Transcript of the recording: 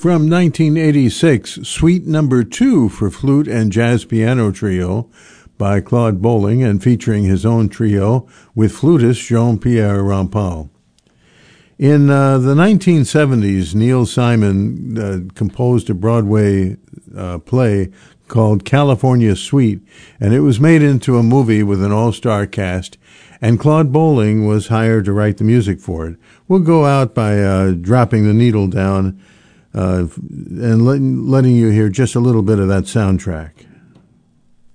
From 1986, Suite Number 2 for flute and jazz piano trio by Claude Bolling and featuring his own trio with flutist Jean-Pierre Rampal. In the 1970s, Neil Simon composed a Broadway play called California Suite, and it was made into a movie with an all-star cast, and Claude Bolling was hired to write the music for it. We'll go out by dropping the needle down and letting you hear just a little bit of that soundtrack.